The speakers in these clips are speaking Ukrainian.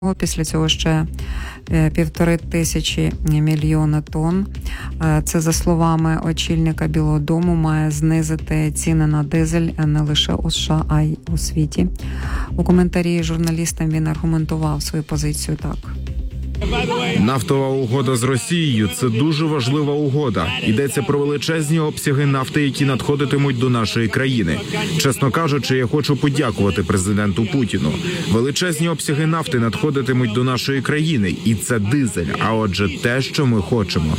Після цього ще 1500 мільйона тонн. Це, за словами очільника Білого дому, має знизити ціни на дизель не лише у США, а й у світі. У коментарі журналістам він аргументував свою позицію так. Нафтова угода з Росією – це дуже важлива угода. Йдеться про величезні обсяги нафти, які надходитимуть до нашої країни. Чесно кажучи, я хочу подякувати президенту Путіну. Величезні обсяги нафти надходитимуть до нашої країни, і це дизель, а отже те, що ми хочемо.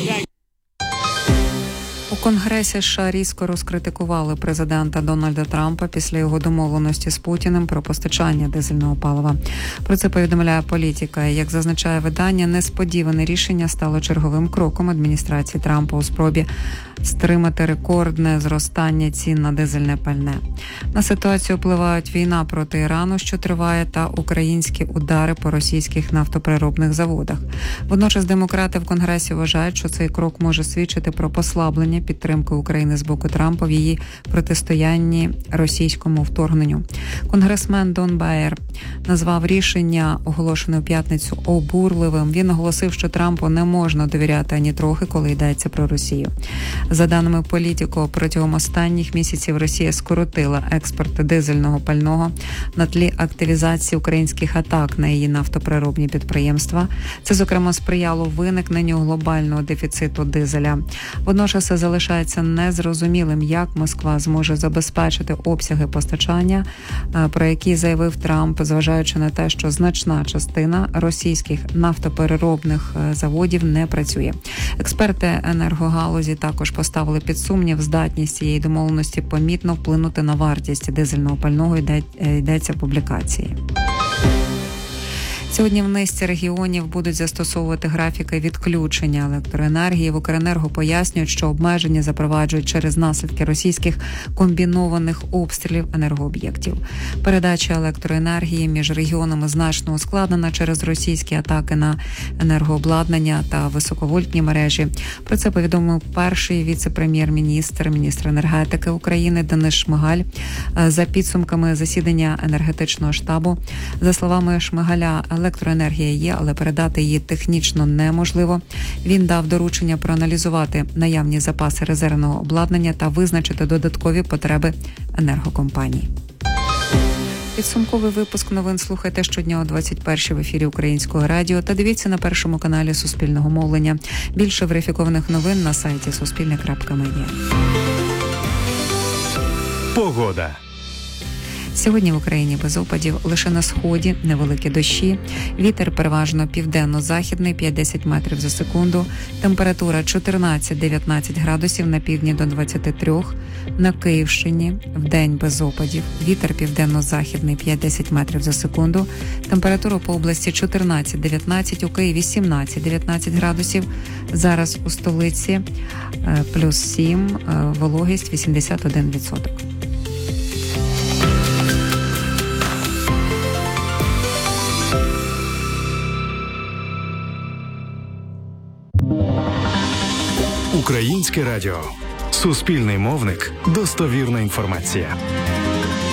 У Конгресі США різко розкритикували президента Дональда Трампа після його домовленості з Путіним про постачання дизельного палива. Про це повідомляє Політика. Як зазначає видання, несподіване рішення стало черговим кроком адміністрації Трампа у спробі стримати рекордне зростання цін на дизельне пальне. На ситуацію впливають війна проти Ірану, що триває, та українські удари по російських нафтопереробних заводах. Водночас демократи в Конгресі вважають, що цей крок може свідчити про послаблення підтримки України з боку Трампа в її протистоянні російському вторгненню. Конгресмен Дон Бейер назвав рішення, оголошене у п'ятницю, обурливим. Він оголосив, що Трампу не можна довіряти ані трохи, коли йдеться про Росію. За даними Політико, протягом останніх місяців Росія скоротила експорт дизельного пального на тлі активізації українських атак на її нафтопереробні підприємства. Це, зокрема, сприяло виникненню глобального дефіциту дизеля. Водночас залишається незрозумілим, як Москва зможе забезпечити обсяги постачання, про які заявив Трамп, зважаючи на те, що значна частина російських нафтопереробних заводів не працює. Експерти енергогалузі також поставили під сумнів здатність цієї домовленості помітно вплинути на вартість дизельного пального, йдеться в публікації. Сьогодні в низці регіонів будуть застосовувати графіки відключення електроенергії. В Укренерго пояснюють, що обмеження запроваджують через наслідки російських комбінованих обстрілів енергооб'єктів. Передача електроенергії між регіонами значно ускладнена через російські атаки на енергообладнання та високовольтні мережі. Про це повідомив перший віце-прем'єр-міністр, міністр енергетики України Денис Шмигаль за підсумками засідання енергетичного штабу. За словами Шмигаля, електроенергія є, але передати її технічно неможливо. Він дав доручення проаналізувати наявні запаси резервного обладнання та визначити додаткові потреби енергокомпаній. Підсумковий випуск новин слухайте щодня о 21-й в ефірі Українського радіо та дивіться на першому каналі Суспільного мовлення. Більше верифікованих новин на сайті suspilne.media. Погода. Сьогодні в Україні без опадів, лише на сході невеликі дощі. Вітер переважно південно-західний, 5-10 метрів за секунду. Температура 14-19 градусів, на півдні до 23. На Київщині вдень без опадів. Вітер південно-західний, 5-10 метрів за секунду. Температура по області 14-19, у Києві 17-19 градусів. Зараз у столиці плюс 7, вологість 81%. Українське радіо. Суспільний мовник. Достовірна інформація.